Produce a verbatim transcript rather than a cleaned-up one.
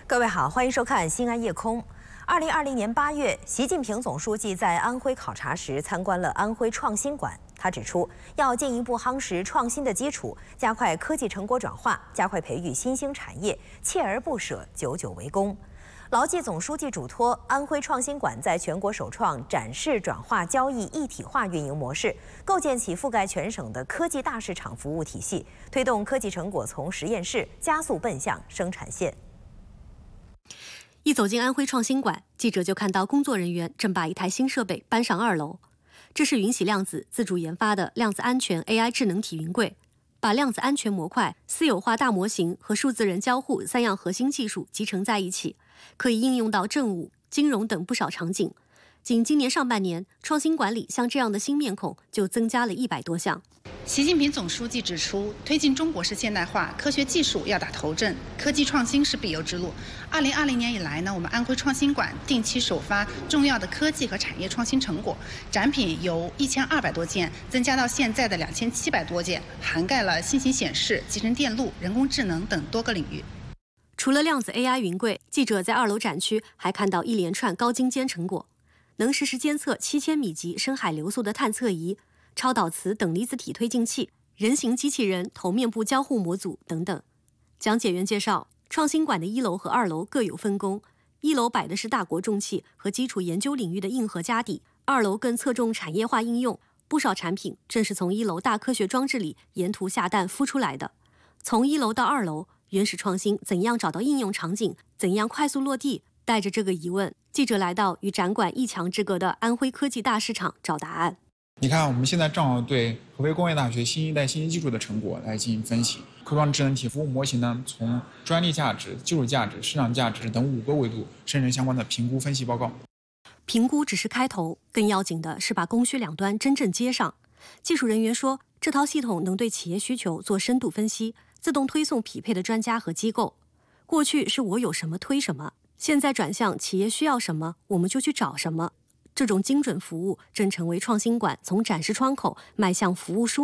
各位好，欢迎收看《新安夜空》。二零二零年八月，习近平总书记在安徽考察时参观了安徽创新馆。他指出，要进一步夯实创新的基础，加快科技成果转化，加快培育新兴产业，锲而不舍，久久为功。牢记总书记嘱托，安徽创新馆在全国首创展示转化交易一体化运营模式，构建起覆盖全省的科技大市场服务体系，推动科技成果从实验室加速奔向生产线。 一走进安徽创新馆，记者就看到工作人员正把一台新设备搬上二楼。这是云喜量子自主研发的量子安全 A I 智能体云柜，把量子安全模块、私有化大模型和数字人交互三样核心技术集成在一起，可以应用到政务、金融等不少场景。仅今年上半年，创新馆里像这样的新面孔就增加了一百多项。 习近平总书记指出，推进中国式现代化，科学技术要打头阵，科技创新是必由之路。二零二零年以来呢，我们安徽创新馆定期首发重要的科技和产业创新成果，展品由一千二百多件增加到现在的两千七百多件，涵盖了新型显示、集成电路、人工智能等多个领域。 除了量子 A I 云柜，记者在二楼展区还看到一连串高精尖成果，能实时监测七千米级深海流速的探测仪、超导磁等离子体推进器、人形机器人头面部交互模组等等。讲解员介绍，创新馆的一楼和二楼各有分工，一楼摆的是大国重器和基础研究领域的硬核家底，二楼更侧重产业化应用，不少产品正是从一楼大科学装置里沿途下蛋孵出来的。从一楼到二楼，原始创新怎样找到应用场景，怎样快速落地？带着这个疑问，记者来到与展馆一墙之隔的安徽科技大市场找答案。 你看，我们现在正好对合肥工业大学新一代信息技术的成果来进行分析。科创智能体服务模型呢，从专利价值、技术价值、市场价值等五个维度生成相关的评估分析报告。 评估只是开头，更要紧的是把供需两端真正接上。技术人员说，这套系统能对企业需求做深度分析，自动推送匹配的专家和机构。过去是我有什么推什么，现在转向企业需要什么，我们就去找什么。这种精准服务正成为创新馆从展示窗口迈向服务枢